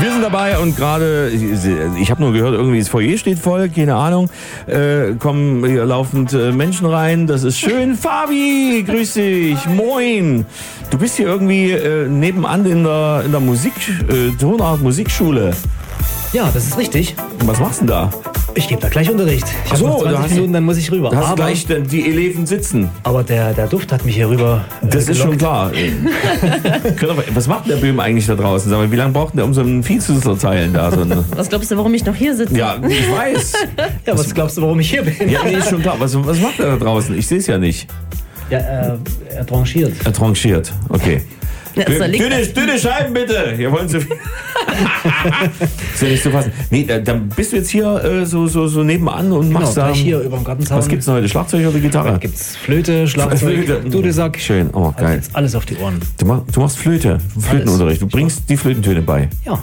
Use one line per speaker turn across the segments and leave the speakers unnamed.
Wir sind dabei und gerade, ich habe nur gehört, irgendwie das Foyer steht voll, keine Ahnung. Kommen hier laufend Menschen rein, das ist schön. Fabi, grüß dich, moin. Du bist hier irgendwie nebenan in der Tonart Musikschule.
Ja, das ist richtig.
Und was machst du denn da?
Ich gebe da gleich Unterricht. Ich habe noch 20 Minuten, dann muss ich rüber.
Da hast gleich die Eleven sitzen.
Aber der Duft hat mich hier rüber
Das ist schon klar. Was macht der Böhm eigentlich da draußen? Sag mal, wie lange braucht der, um so ein Vieh zu zerteilen da?
Was glaubst du, warum ich noch hier sitze?
Ja, ich weiß.
Ja, was glaubst du, warum ich hier bin?
Ja, nee, ist schon klar. Was macht er da draußen? Ich sehe es ja nicht.
Ja, er tranchiert.
Er tranchiert, okay.
Ja,
Dünne Scheiben bitte! Hier wollen Sie. Ist ja nicht zu fassen. Nee, dann bist du jetzt hier so nebenan und machst da.
Hier über dem Gartenzaun.
Was gibt's denn heute? Schlagzeug oder Gitarre?
Da gibt's Flöte, Schlagzeug, Dudelsack.
Schön, oh geil.
Jetzt alles auf die Ohren.
Du machst Flötenunterricht. Du bringst die Flötentöne bei.
Ja.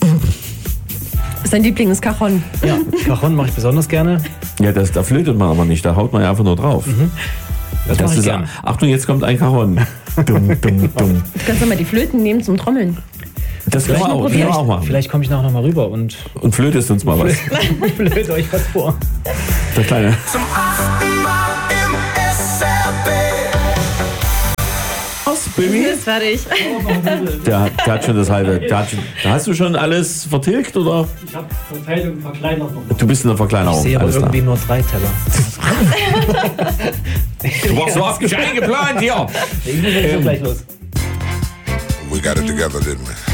Sein Liebling ist Cajon.
Ja, Cajon mache ich besonders gerne.
Ja, da flötet man aber nicht. Da haut man ja einfach nur drauf.
Mhm. Das ist
gerne. Achtung, jetzt kommt ein Cajon. Dumm.
Du kannst doch mal die Flöten nehmen zum Trommeln.
Das können wir auch machen.
Vielleicht komme ich nachher noch mal rüber und
flötest uns mal was.
Flöte euch was vor.
Der Kleine.
Zum 8. Mal im SRB.
Baby?
Ist fertig.
Der hat schon das halbe. Hast du schon alles vertilgt oder?
Ich habe Verteilung verkleinert noch.
Du bist in der Verkleinerung.
Ich sehe aber irgendwie nur 3 Teller.
Du warst so oft eingeplant hier.
Ich muss jetzt gleich los.
We got it together, didn't we?